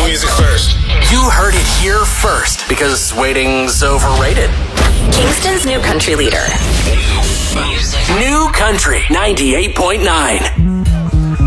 music first. You heard it here first, because waiting's overrated. Kingston's new country leader. New Country 98.9.